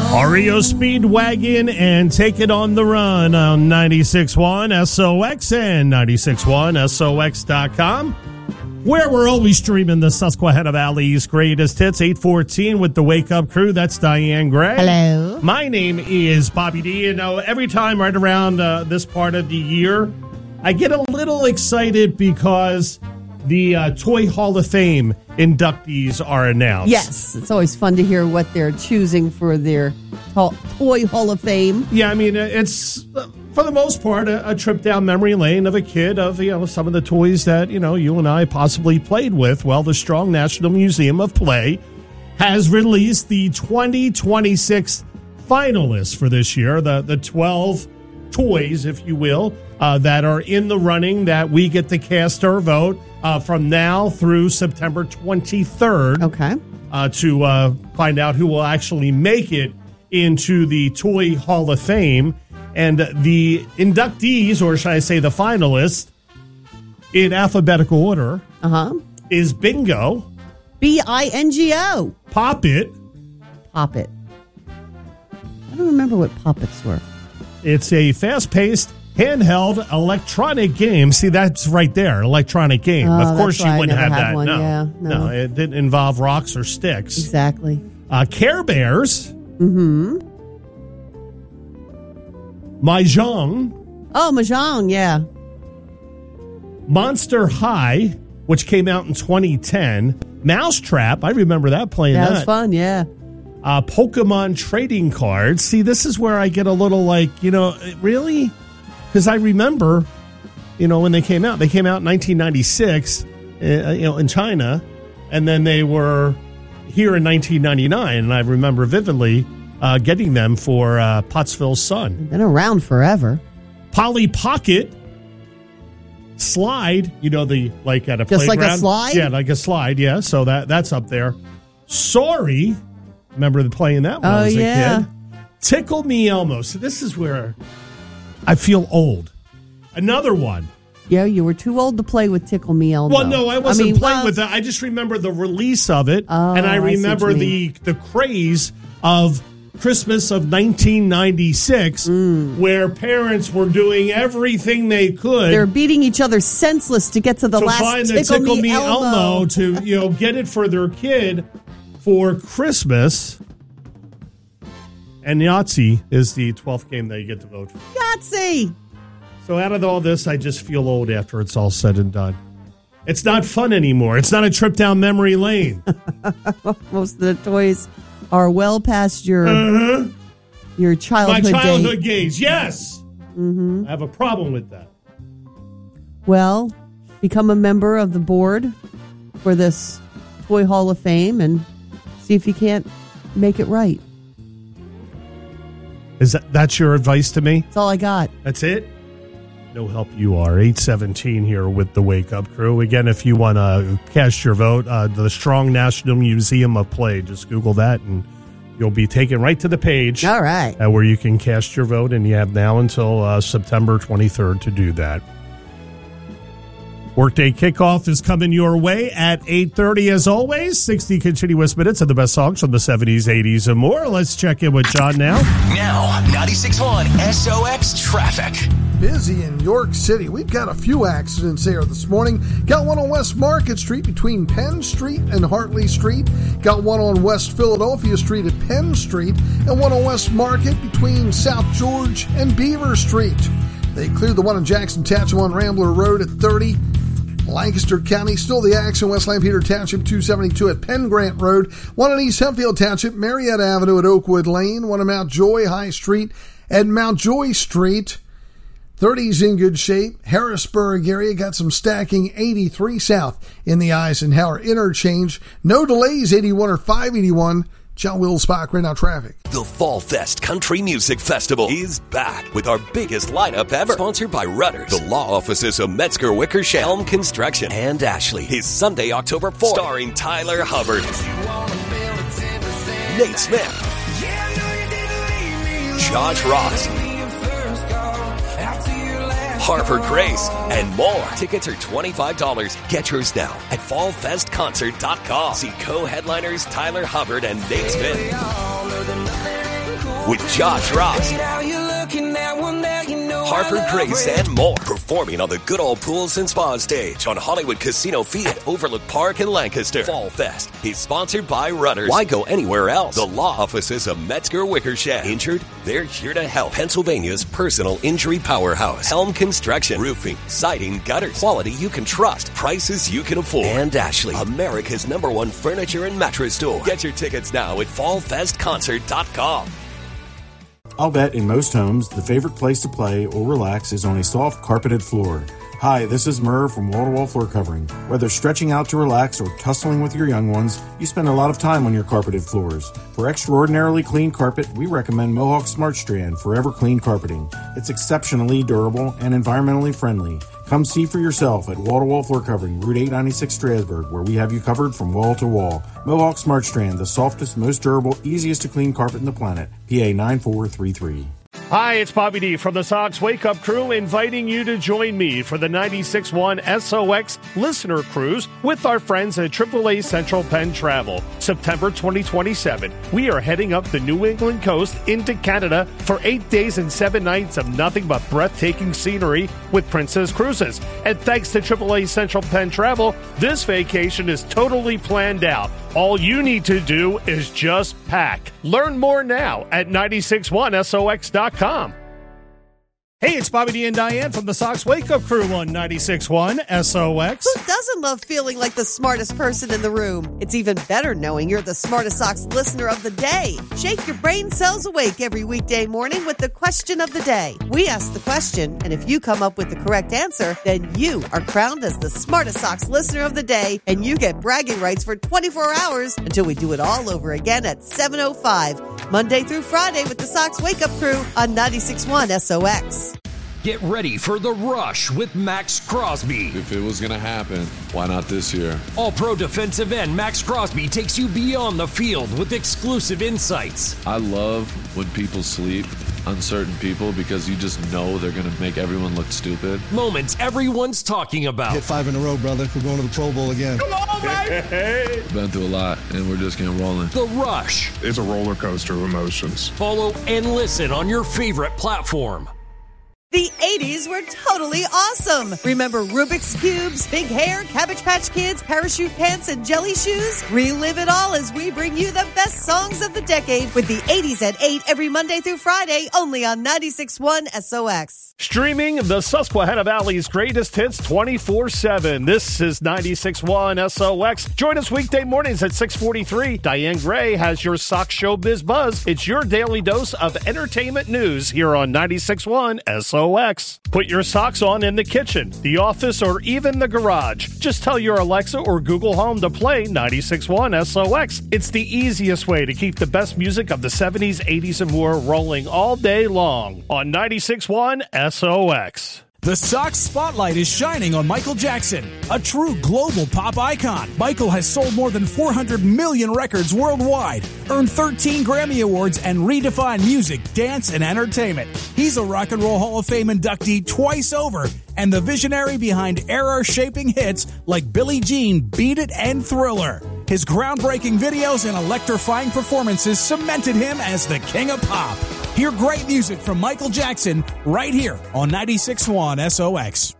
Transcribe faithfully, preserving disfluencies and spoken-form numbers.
R E O Speedwagon and Take It on the Run on ninety-six point one S O X and ninety-six point one S O X dot com, where we're always streaming the Susquehanna Valley's greatest hits. eight fourteen with the Wake Up Crew. That's Diane Gray. Hello. My name is Bobby D. You know, every time right around uh, this part of the year, I get a little excited because the uh, Toy Hall of Fame inductees are announced. Yes, it's always fun to hear what they're choosing for their to- Toy Hall of Fame. Yeah, I mean, it's, uh, for the most part, a, a trip down memory lane of a kid of, you know, some of the toys that, you know, you and I possibly played with. Well, the Strong National Museum of Play has released the twenty twenty-six finalists for this year, the, the twelve toys, if you will, uh, that are in the running that we get to cast our vote uh, from now through September twenty-third. Okay. Uh, to uh, find out who will actually make it into the Toy Hall of Fame. And the inductees, or should I say the finalists, in alphabetical order, Uh-huh. is Bingo, B I N G O. Pop It. Pop It. I don't remember what Pop-Its were. It's a fast-paced, handheld electronic game. See, that's right there, electronic game. Oh, of course, that's you why I wouldn't never have had that. one. No. Yeah, no. no, it didn't involve rocks or sticks. Exactly. Uh, Care Bears. Mm-hmm. Mahjong. Oh, Mahjong, yeah. Monster High, which came out in twenty ten. Mousetrap. I remember that playing That that. was fun, yeah. Uh, Pokemon trading cards. See, this is where I get a little like, you know, really? Because I remember, you know, when they came out. They came out in nineteen ninety-six, uh, you know, in China. And then they were here in nineteen ninety-nine. And I remember vividly uh, getting them for uh, Pottsville's son. Been around forever. Polly Pocket. Slide, you know, the like at a Just playground. like a slide? Yeah, like a slide, yeah. So that that's up there. Sorry. Remember playing that when Oh, I was yeah. a kid. Tickle Me Elmo. So this is where I feel old. Another one. Yeah, you were too old to play with Tickle Me Elmo. Well, no, I wasn't I mean, playing well, with that. I just remember the release of it. Oh, and I I see remember what you the, the craze of Christmas of nineteen ninety-six, Mm. where parents were doing everything they could. They're beating each other senseless to get to the to last find the Tickle, Tickle Me Elmo. Elmo to, you know, get it for their kid for Christmas. And Yahtzee is the twelfth game that you get to vote for. Yahtzee! So out of all this, I just feel old after it's all said and done. It's not fun anymore. It's not a trip down memory lane. Most of the toys are well past your Uh-huh. your My childhood, childhood day. gaze, yes. Mm-hmm. I have a problem with that. Well, become a member of the board for this Toy Hall of Fame and see if you can't make it right. Is that that's your advice to me? That's all I got. That's it? No help you are. eight seventeen here with the Wake Up Crew. Again, if you want to cast your vote, uh, the Strong National Museum of Play, just Google that and you'll be taken right to the page. All right. Uh, where you can cast your vote, and you have now until uh, September twenty-third to do that. Workday kickoff is coming your way at eight thirty as always. sixty continuous minutes of the best songs from the seventies, eighties, and more. Let's check in with John now. Now, ninety-six point one S O X traffic. Busy in York City. We've got a few accidents there this morning. Got one on West Market Street between Penn Street and Hartley Street. Got one on West Philadelphia Street at Penn Street. And one on West Market between South George and Beaver Street. They cleared the one in Jackson Township on Rambler Road at thirty. Lancaster County, still the action. West Lampeter Township, two seventy-two at Penn Grant Road. One in East Hempfield Township, Marietta Avenue at Oakwood Lane. One in Mount Joy High Street at Mount Joy Street. thirty's in good shape. Harrisburg area got some stacking. eighty-three south in the Eisenhower interchange. No delays, eighty-one or five eighty-one. John Will Spock right now traffic. The Fall Fest Country Music Festival is back with our biggest lineup ever. Sponsored by Rudders, the law offices of Metzger Wickersham, Elm Construction, and Ashley. Is Sunday, October fourth. Starring Tyler Hubbard, Nate Smith, Josh Ross, Harper Grace, and more. Tickets are twenty-five dollars. Get yours now at fall fest concert dot com. See co-headliners Tyler Hubbard and Nate Smith. with Josh Ross, Harper Grace, and more. Performing on the Good Old Pools and Spa stage on Hollywood Casino Field at Overlook Park in Lancaster. Fall Fest is sponsored by Rudders. Why go anywhere else? The law offices of Metzger Wickersham. Injured? They're here to help. Pennsylvania's personal injury powerhouse. Helm Construction. Roofing, siding, gutters. Quality you can trust. Prices you can afford. And Ashley, America's number one furniture and mattress store. Get your tickets now at fall fest concert dot com. I'll bet in most homes, the favorite place to play or relax is on a soft carpeted floor. Hi, this is Murr from Wall to Wall Floor Covering. Whether stretching out to relax or tussling with your young ones, you spend a lot of time on your carpeted floors. For extraordinarily clean carpet, we recommend Mohawk Smart Strand Forever Clean Carpeting. It's exceptionally durable and environmentally friendly. Come see for yourself at Wall to Wall Floor Covering, Route eight ninety-six Strasburg, where we have you covered from wall to wall. Mohawk Smart Strand, the softest, most durable, easiest to clean carpet in the planet. P A nine four three three. Hi, it's Bobby D from the Sox Wake Up Crew, inviting you to join me for the ninety-six point one S O X Listener Cruise with our friends at triple A Central Penn Travel. September twenty twenty-seven, we are heading up the New England coast into Canada for eight days and seven nights of nothing but breathtaking scenery with Princess Cruises. And thanks to triple A Central Penn Travel, this vacation is totally planned out. All you need to do is just pack. Learn more now at nine six one S O X dot com. Hey, it's Bobby D and Diane from the Sox Wake Up Crew on ninety-six point one S O X. Who doesn't love feeling like the smartest person in the room? It's even better knowing you're the smartest Sox listener of the day. Shake your brain cells awake every weekday morning with the question of the day. We ask the question, and if you come up with the correct answer, then you are crowned as the smartest Sox listener of the day, and you get bragging rights for twenty-four hours until we do it all over again at seven oh five, Monday through Friday with the Sox Wake Up Crew on ninety-six point one S O X. Get ready for The Rush with Max Crosby. If it was going to happen, why not this year? All-pro defensive end Max Crosby takes you beyond the field with exclusive insights. I love when people sleep on certain people because you just know they're going to make everyone look stupid. Moments everyone's talking about. Hit five in a row, brother. We're going to the Pro Bowl again. Come on, baby! Been through a lot, and we're just getting rolling. The Rush. It's a roller coaster of emotions. Follow and listen on your favorite platform. The eighties were totally awesome. Remember Rubik's Cubes, big hair, Cabbage Patch Kids, parachute pants, and jelly shoes? Relive it all as we bring you the best songs of the decade with the eighties at eight every Monday through Friday, only on ninety-six point one S O X. Streaming the Susquehanna Valley's greatest hits twenty-four seven. This is ninety-six point one S O X. Join us weekday mornings at six forty-three. Diane Gray has your Sox Showbiz Buzz. It's your daily dose of entertainment news here on ninety-six point one S O X. Put your socks on in the kitchen, the office, or even the garage. Just tell your Alexa or Google Home to play ninety-six point one S O X. It's the easiest way to keep the best music of the seventies, eighties, and more rolling all day long on ninety-six point one S O X. The Sox spotlight is shining on Michael Jackson, a true global pop icon. Michael has sold more than four hundred million records worldwide, earned thirteen Grammy Awards, and redefined music, dance, and entertainment. He's a Rock and Roll Hall of Fame inductee twice over, and the visionary behind era-shaping hits like Billie Jean, Beat It, and Thriller. His groundbreaking videos and electrifying performances cemented him as the king of pop. Hear great music from Michael Jackson right here on ninety-six point one S O X.